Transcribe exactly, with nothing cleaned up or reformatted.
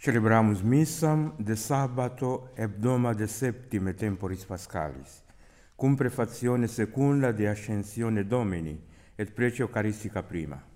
Celebramus missam de sabato hebdoma de septime temporis pascalis, cum prefazione secunda de ascensione Domini et precio Eucharistica prima.